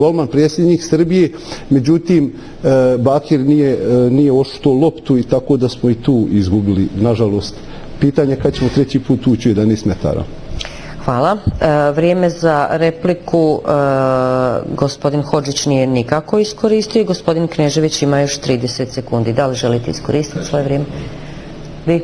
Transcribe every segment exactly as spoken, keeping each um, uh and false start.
golman predsjednik Srbije, međutim Bakir nije, nije ošuto loptu i tako da smo i tu izgubili, nažalost. Pitanje kad ćemo treći put ući u jedanaest metara. Hvala. E, vrijeme za repliku e, gospodin Hodžić nije nikako iskoristio i gospodin Knežević ima još trideset sekundi. Da li želite iskoristiti svoje vrijeme? Vi?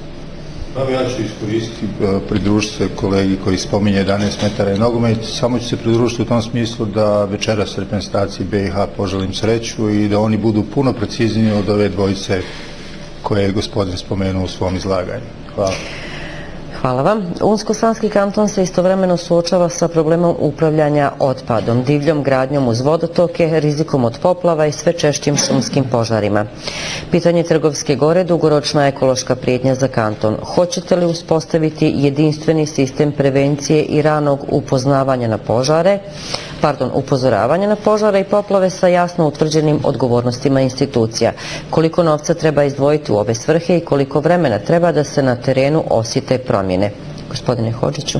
Evo ja ću iskoristiti, pridružiti se kolegi koji spominje jedanaest metara i nogomet. Samo ću se pridružiti u tom smislu da večeras reprezentaciji B i H poželim sreću i da oni budu puno precizniji od ove dvojice koje je gospodin spomenuo u svom izlaganju. Hvala. Hvala vam. Unsko-sanski kanton se istovremeno suočava sa problemom upravljanja otpadom, divljom gradnjom uz vodotoke, rizikom od poplava i sve češćim šumskim požarima. Pitanje Trgovske gore dugoročna ekološka prijetnja za kanton. Hoćete li uspostaviti jedinstveni sistem prevencije i ranog upoznavanja na požare, pardon, upozoravanja na požare i poplave sa jasno utvrđenim odgovornostima institucija? Koliko novca treba izdvojiti u ove svrhe i koliko vremena treba da se na terenu osjete promjene? Gospodine Hodžiću.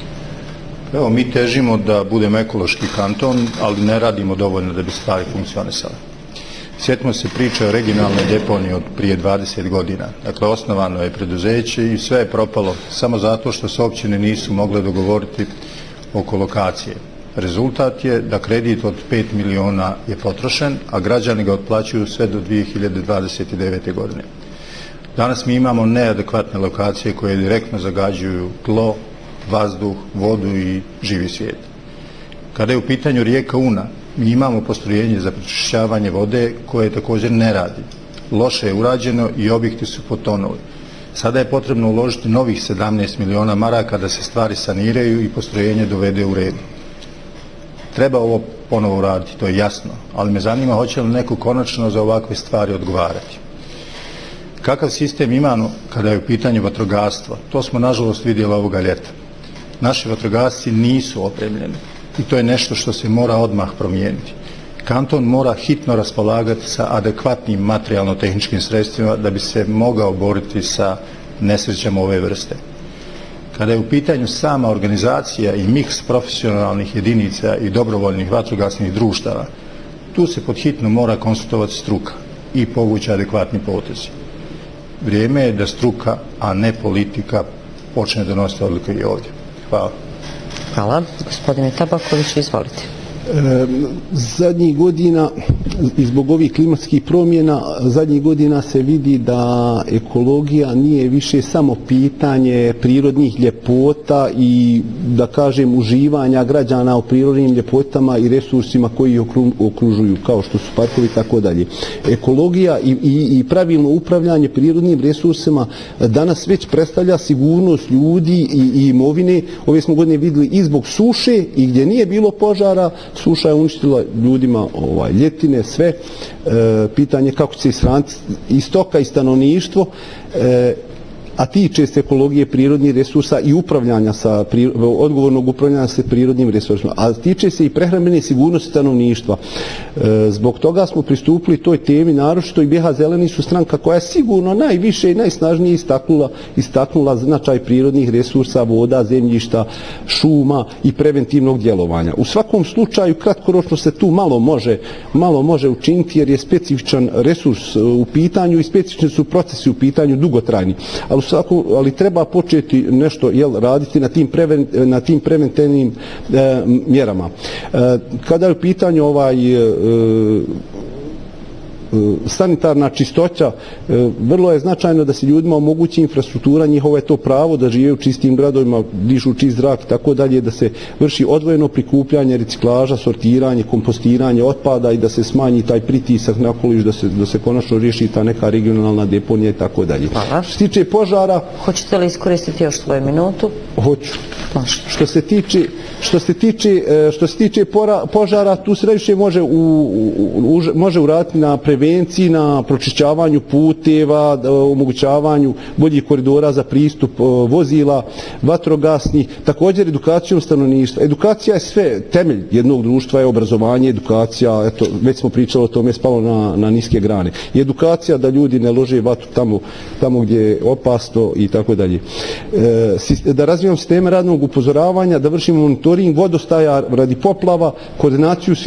Evo, mi težimo da budemo ekološki kanton, ali ne radimo dovoljno da bi stvari funkcionisale. Sjetimo se priče o regionalnoj deponiji od prije dvadeset godina. Dakle, osnovano je preduzeće i sve je propalo samo zato što se općine nisu mogle dogovoriti oko lokacije. Rezultat je da kredit od pet miliona je potrošen, a građani ga otplaćuju sve do dvije hiljade dvadeset devete. godine. Danas mi imamo neadekvatne lokacije koje direktno zagađuju tlo, vazduh, vodu i živi svijet. Kada je u pitanju rijeka Una, mi imamo postrojenje za pročišćavanje vode koje također ne radi. Loše je urađeno i objekti su potonuli. Sada je potrebno uložiti novih sedamnaest miliona maraka da se stvari saniraju i postrojenje dovede u red. Treba ovo ponovo uraditi, to je jasno, ali me zanima hoće li neko konačno za ovakve stvari odgovarati. Kakav sistem imamo kada je u pitanju vatrogastva? To smo nažalost vidjeli ovoga ljeta. Naši vatrogasci nisu opremljeni i to je nešto što se mora odmah promijeniti. Kanton mora hitno raspolagati sa adekvatnim materijalno-tehničkim sredstvima da bi se mogao boriti sa nesrećama ove vrste. Kada je u pitanju sama organizacija i miks profesionalnih jedinica i dobrovoljnih vatrogasnih društava, tu se pod hitno mora konsultovati struka i povući adekvatni potezi. Vrijeme je da struka, a ne politika, počne donositi odluke i ovdje. Hvala. Hvala. Gospodine Tabaković, izvolite. E, zadnjih godina, i zbog ovih klimatskih promjena, zadnjih godina se vidi da ekologija nije više samo pitanje prirodnih ljepota i, da kažem, uživanja građana u prirodnim ljepotama i resursima koji ih okružuju, kao što su parkovi i tako dalje. Ekologija i, i, i pravilno upravljanje prirodnim resursima danas već predstavlja sigurnost ljudi i, i imovine. Ove smo godine vidjeli i zbog suše i gdje nije bilo požara, suša je uništila ljudima ovaj, ljetine, sve. E, pitanje kako će se ishraniti i stoka i stanovništvo, e, a tiče se ekologije prirodnih resursa i upravljanja sa, odgovornog upravljanja sa prirodnim resursima, a tiče se i prehrambene sigurnosti stanovništva. E, zbog toga smo pristupili toj temi, naročito i B H Zeleni su stranka koja je sigurno najviše i najsnažnije istaknula, istaknula značaj prirodnih resursa, voda, zemljišta, šuma i preventivnog djelovanja. U svakom slučaju, kratkoročno se tu malo može, malo može učiniti jer je specifičan resurs u pitanju i specifični su procesi u pitanju dugotrajni. Ali Svako, ali treba početi nešto jel, raditi na tim, preven, na tim preventivnim e, mjerama. E, kada je u pitanju ovaj e, sanitarna čistoća, vrlo je značajno da se ljudima omogući infrastruktura, njihovo je to pravo da žive u čistim gradovima, dišu čist zrak i tako dalje, da se vrši odvojeno prikupljanje, reciklaža, sortiranje, kompostiranje otpada i da se smanji taj pritisak na okoliš, da se, da se konačno riješi ta neka regionalna deponija i tako dalje. Hvala. Što se tiče požara... Hoćete li iskoristiti još svoju minutu? Hoću. Što se tiče, što se tiče, što se tiče pora, požara, tu se najviše može, u, u, može uraditi na prevenciji, na pročišćavanju puteva, omogućavanju boljih koridora za pristup vozila, vatrogasnih, također edukacijom stanovništva. Edukacija je sve, temelj jednog društva je obrazovanje, edukacija, eto, već smo pričali o tome, spalo na, na niske grane. I edukacija da ljudi ne lože vatru tamo, tamo gdje je opasno i tako dalje. E, da razvijamo sisteme radnog upozoravanja, da vršimo monitoring vodostaja radi poplava, koordinaciju svih